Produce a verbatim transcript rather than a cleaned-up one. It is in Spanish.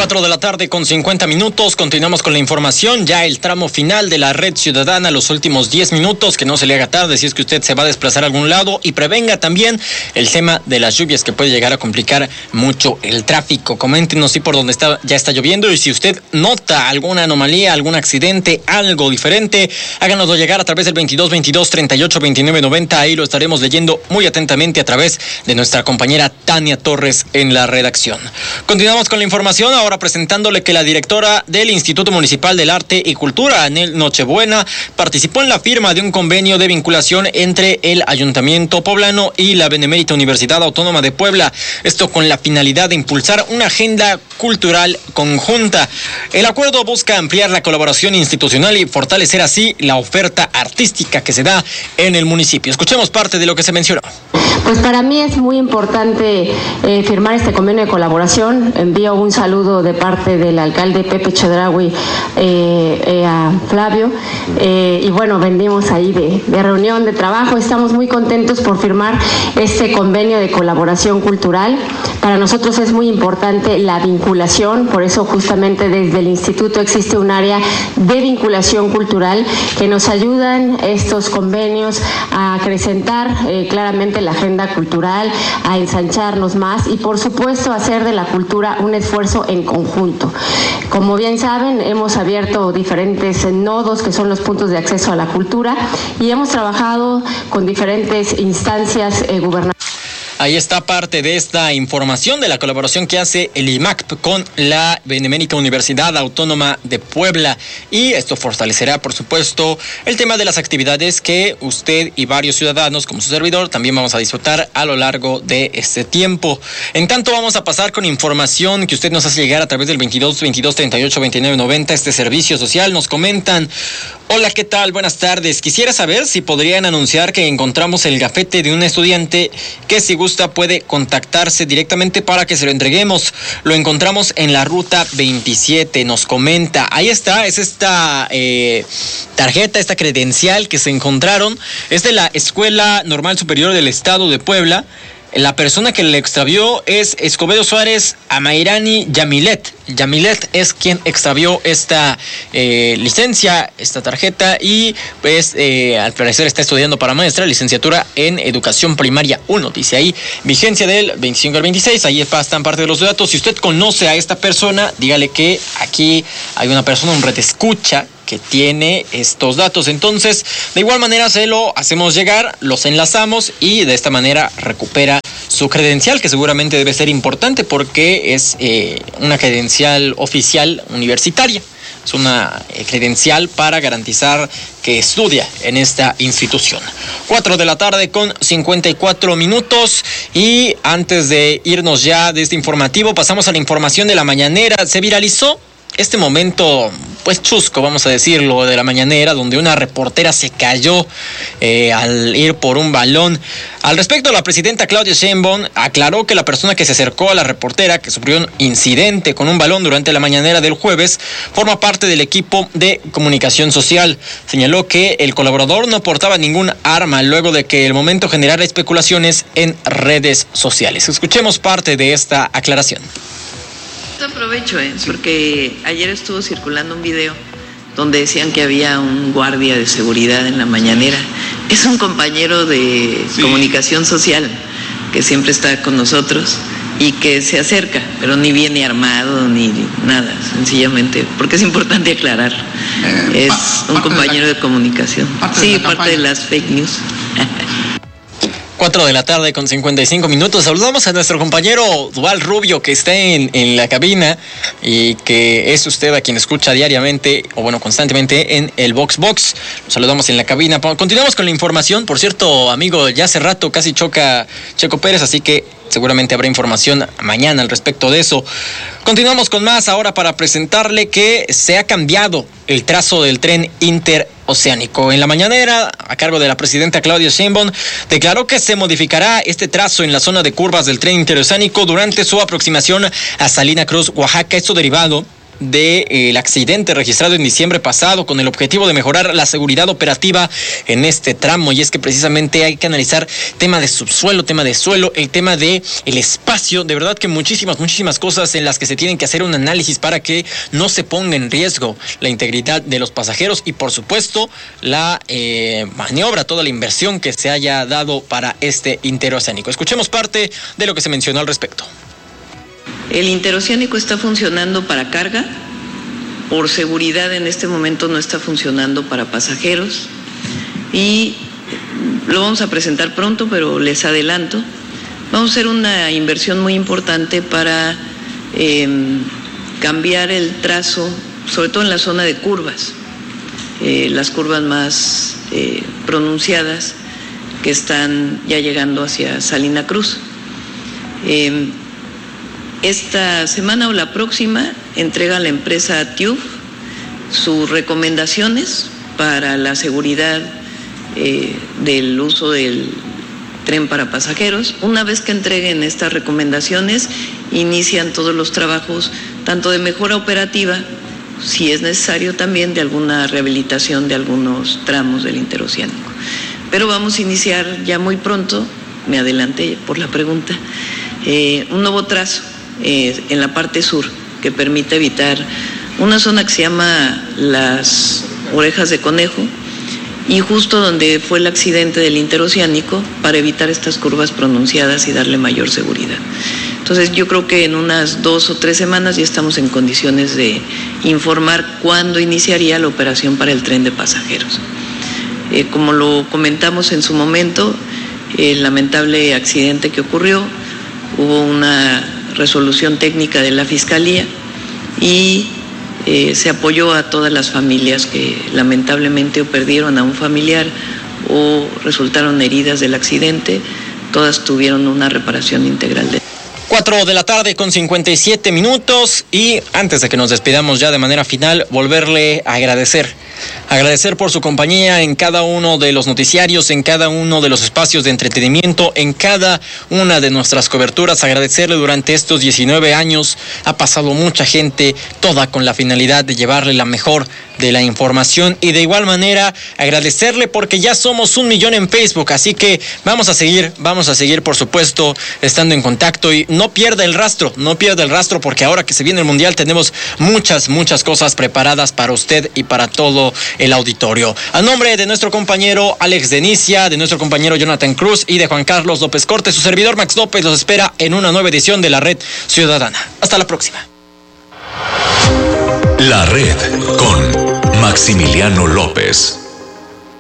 cuatro de la tarde con cincuenta minutos, continuamos con la información, ya el tramo final de la Red Ciudadana, los últimos diez minutos, que no se le haga tarde si es que usted se va a desplazar a algún lado, y prevenga también el tema de las lluvias que puede llegar a complicar mucho el tráfico. Coméntenos si por donde está ya está lloviendo, y si usted nota alguna anomalía, algún accidente, algo diferente, háganoslo llegar a través del veintidós veintidós treinta y ocho veintinueve noventa, ahí lo estaremos leyendo muy atentamente a través de nuestra compañera Tania Torres en la redacción. Continuamos con la información, ahora presentándole que la directora del Instituto Municipal del Arte y Cultura, Anel Nochebuena, participó en la firma de un convenio de vinculación entre el Ayuntamiento Poblano y la Benemérita Universidad Autónoma de Puebla, esto con la finalidad de impulsar una agenda cultural conjunta. El acuerdo busca ampliar la colaboración institucional y fortalecer así la oferta artística que se da en el municipio. Escuchemos parte de lo que se mencionó. Pues para mí es muy importante eh, firmar este convenio de colaboración. Envío un saludo de parte del alcalde Pepe Chedraui eh, eh, a Flavio. Eh, y bueno, venimos ahí de, de reunión de trabajo. Estamos muy contentos por firmar este convenio de colaboración cultural. Para nosotros es muy importante la vinculación, por eso justamente desde el instituto existe un área de vinculación cultural que nos ayudan estos convenios a acrecentar eh, claramente la agenda cultural, a ensancharnos más y por supuesto hacer de la cultura un esfuerzo en conjunto. Como bien saben, hemos abierto diferentes nodos que son los puntos de acceso a la cultura y hemos trabajado con diferentes instancias eh, gubernamentales. Ahí está parte de esta información de la colaboración que hace el I M A C P con la Benemérita Universidad Autónoma de Puebla, y esto fortalecerá, por supuesto, el tema de las actividades que usted y varios ciudadanos, como su servidor, también vamos a disfrutar a lo largo de este tiempo. En tanto, vamos a pasar con información que usted nos hace llegar a través del veintidós veintidós treinta y ocho veintinueve noventa, este servicio social. Nos comentan: hola, ¿qué tal? Buenas tardes. Quisiera saber si podrían anunciar que encontramos el gafete de un estudiante que, si gusta, puede contactarse directamente para que se lo entreguemos. Lo encontramos en la ruta veintisiete, nos comenta. Ahí está, es esta eh, tarjeta, esta credencial que se encontraron. Es de la Escuela Normal Superior del Estado de Puebla. La persona que le extravió es Escobedo Suárez Amairani Yamilet. Yamilet es quien extravió esta eh, licencia, esta tarjeta, y pues eh, al parecer está estudiando para maestra, licenciatura en Educación Primaria uno. Dice ahí, vigencia del veinticinco al veintiséis, ahí están parte de los datos. Si usted conoce a esta persona, dígale que aquí hay una persona, un red escucha, que tiene estos datos. Entonces, de igual manera se lo hacemos llegar, los enlazamos y de esta manera recupera su credencial, que seguramente debe ser importante porque es eh, una credencial oficial universitaria. Es una eh, credencial para garantizar que estudia en esta institución. Cuatro de la tarde con cincuenta y cuatro minutos, y antes de irnos ya de este informativo, pasamos a la información de la mañanera. Se viralizó este momento, pues chusco, vamos a decirlo, de la mañanera, donde una reportera se cayó eh, al ir por un balón. Al respecto, la presidenta Claudia Sheinbaum aclaró que la persona que se acercó a la reportera, que sufrió un incidente con un balón durante la mañanera del jueves, forma parte del equipo de comunicación social. Señaló que el colaborador no portaba ningún arma, luego de que el momento generara especulaciones en redes sociales. Escuchemos parte de esta aclaración. Aprovecho, ¿eh? porque ayer estuvo circulando un video donde decían que había un guardia de seguridad en la mañanera. Es un compañero de sí. comunicación social que siempre está con nosotros y que se acerca, pero ni viene armado ni nada, sencillamente, porque es importante aclarar. Eh, es un compañero de, la, de comunicación. Parte sí, de parte de las fake news. Cuatro de la tarde con cincuenta y cinco minutos. Saludamos a nuestro compañero Duval Rubio, que está en, en la cabina y que es usted a quien escucha diariamente, o bueno, constantemente en el Vox Box. Lo saludamos en la cabina. Continuamos con la información. Por cierto, amigo, ya hace rato casi choca Checo Pérez, así que seguramente habrá información mañana al respecto de eso. Continuamos con más ahora para presentarle que se ha cambiado el trazo del tren interoceánico. En la mañanera, a cargo de la presidenta Claudia Sheinbaum, declaró que se modificará este trazo en la zona de curvas del tren interoceánico durante su aproximación a Salina Cruz, Oaxaca. Esto derivado del de, eh, accidente registrado en diciembre pasado con el objetivo de mejorar la seguridad operativa en este tramo. Y es que precisamente hay que analizar tema de subsuelo, tema de suelo, el tema de el espacio. De verdad que muchísimas, muchísimas cosas en las que se tienen que hacer un análisis para que no se ponga en riesgo la integridad de los pasajeros y, por supuesto, la eh, maniobra, toda la inversión que se haya dado para este interoceánico. Escuchemos parte de lo que se mencionó al respecto. El interoceánico está funcionando para carga. Por seguridad, en este momento no está funcionando para pasajeros. Y lo vamos a presentar pronto, pero les adelanto. Vamos a hacer una inversión muy importante para eh, cambiar el trazo, sobre todo en la zona de curvas, eh, las curvas más eh, pronunciadas que están ya llegando hacia Salina Cruz. Eh, esta semana o la próxima entrega la empresa T I U F sus recomendaciones para la seguridad eh, del uso del tren para pasajeros. Una vez que entreguen estas recomendaciones, inician todos los trabajos, tanto de mejora operativa, si es necesario también de alguna rehabilitación de algunos tramos del interoceánico. Pero vamos a iniciar ya muy pronto, me adelanté por la pregunta, eh, un nuevo trazo eh, en la parte sur que permite evitar una zona que se llama las Orejas de Conejo, y justo donde fue el accidente del interoceánico, para evitar estas curvas pronunciadas y darle mayor seguridad. Entonces yo creo que en unas dos o tres semanas ya estamos en condiciones de informar cuándo iniciaría la operación para el tren de pasajeros. Eh, como lo comentamos en su momento, el lamentable accidente que ocurrió, hubo una resolución técnica de la Fiscalía y Eh, se apoyó a todas las familias que lamentablemente o perdieron a un familiar o resultaron heridas del accidente. Todas tuvieron una reparación integral de... Cuatro de la tarde con cincuenta y siete minutos, y antes de que nos despidamos ya de manera final, volverle a agradecer. Agradecer por su compañía en cada uno de los noticiarios, en cada uno de los espacios de entretenimiento, en cada una de nuestras coberturas. Agradecerle durante estos diecinueve años. Ha pasado mucha gente, toda con la finalidad de llevarle la mejor de la información. Y de igual manera, agradecerle porque ya somos un millón en Facebook. Así que vamos a seguir, vamos a seguir, por supuesto, estando en contacto. Y no pierda el rastro, no pierda el rastro, porque ahora que se viene el Mundial tenemos muchas, muchas cosas preparadas para usted y para todo el auditorio. A nombre de nuestro compañero Alex Denicia, de nuestro compañero Jonathan Cruz y de Juan Carlos López Corte, su servidor Max López los espera en una nueva edición de La Red Ciudadana. Hasta la próxima. La Red con Maximiliano López.